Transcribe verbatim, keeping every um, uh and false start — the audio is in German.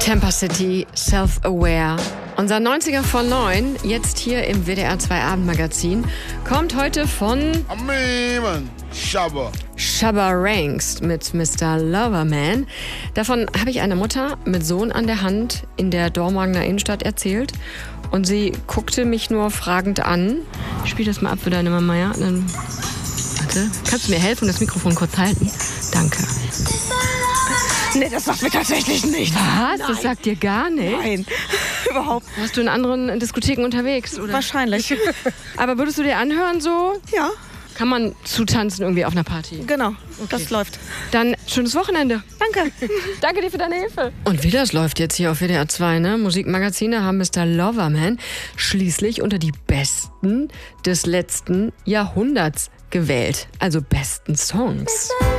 Tampa City, Self-Aware. Unser neunziger von neun, jetzt hier im W D R zwei Abendmagazin, kommt heute von Shabba. Shabba Ranks mit Mister Loverman. Davon habe ich einer Mutter mit Sohn an der Hand in der Dormagener Innenstadt erzählt. Und sie guckte mich nur fragend an. Ich spiele das mal ab für deine Mama, ja? Dann, warte. Kannst du mir helfen und das Mikrofon kurz halten? Danke. Nee, das sagt mir tatsächlich nicht. Was? Nein. Das sagt dir gar nicht? Nein, überhaupt. Warst du in anderen Diskotheken unterwegs, oder? Wahrscheinlich. Aber würdest du dir anhören so? Ja. Kann man zutanzen irgendwie auf einer Party? Genau, okay. Das läuft. Dann schönes Wochenende. Danke. Danke dir für deine Hilfe. Und wie das läuft jetzt hier auf W D R zwei, ne? Musikmagazine haben Mister Loverman schließlich unter die Besten des letzten Jahrhunderts gewählt. Also besten Songs.